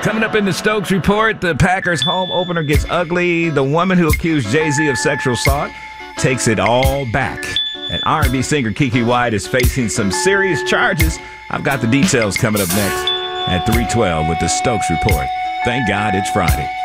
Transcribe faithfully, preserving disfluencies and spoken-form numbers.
Coming up in the Stokes Report, the Packers home opener gets ugly. The woman who accused Jay-Z of sexual assault takes it all back. And R and B singer Keke White is facing some serious charges. I've got the details coming up next at three twelve with the Stokes Report. Thank God it's Friday.